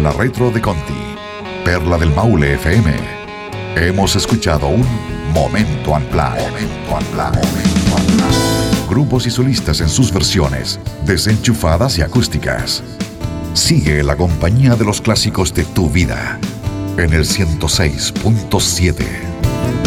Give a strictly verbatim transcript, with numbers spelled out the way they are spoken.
la retro de Conti, Perla del Maule F M. Hemos escuchado un Momento Unplugged. Momento Unplugged. Grupos y solistas en sus versiones, desenchufadas y acústicas. Sigue la compañía de los clásicos de tu vida en el ciento seis punto siete.